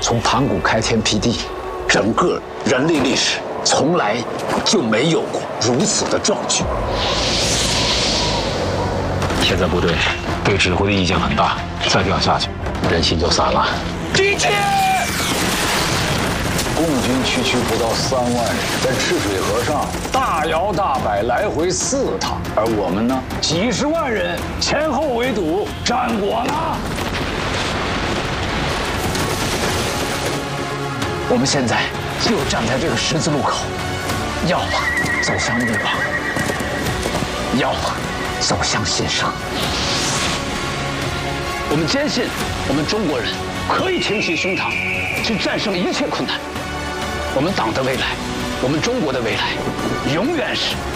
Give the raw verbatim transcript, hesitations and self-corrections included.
从盘古开天辟地，整个人类历史从来就没有过如此的壮举。 现在部队对指挥的意见很大，再这样下去，人心就散了。 敌情！ 共军区区不到三万人，在赤水河上大摇大摆来回四趟，而我们呢，几十万人前后围堵，战果呢？ 我们现在就站在这个十字路口，要么走向灭亡，要么走向新生。 我们坚信，我们中国人可以挺起胸膛，去战胜一切困难。我们党的未来，我们中国的未来，永远是